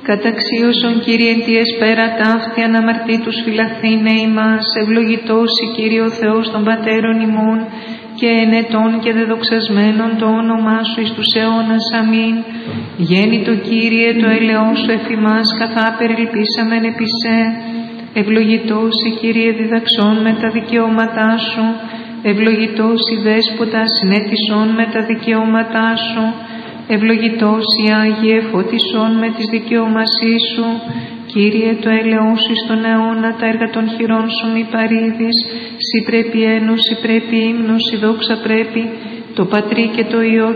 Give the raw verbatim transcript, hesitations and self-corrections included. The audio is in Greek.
Καταξίωσον Κύριε εν τη εσπέρα ταύτη αναμαρτήτους φυλαχθήνε ημάς, ευλογητός η Κύριε ο Θεός των πατέρων ημών, και ενετών και δεδοξασμένων το όνομά Σου εις τους αιώνας. Αμήν. Γέννητο Κύριε το έλεος Σου εφ' ημάς, καθάπερ ελπίσαμεν επί Σε. Ευλογητός η Κύριε διδαξών με τα δικαιώματά Σου, ευλογητός η Δέσποτα συνέτησον με τα δικαιώματά Σου, ευλογητός η Άγιε φωτισόν με τις δικαιωμασίες Σου. Κύριε το έλεος Σου εις τον αιώνα, τα έργα των χειρών Σου μη παρήδεις. Συ πρέπει ένος, συ πρέπει ύμνος, συ δόξα πρέπει το Πατρί και το Υιό